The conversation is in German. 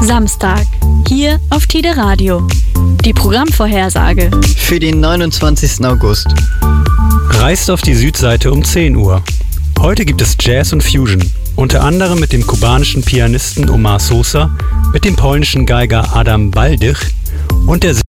Samstag, hier auf Tide Radio. Die Programmvorhersage für den 29. August. Reist auf die Südseite um 10 Uhr. Heute gibt es Jazz und Fusion, unter anderem mit dem kubanischen Pianisten Omar Sosa, mit dem polnischen Geiger Adam Baldych und der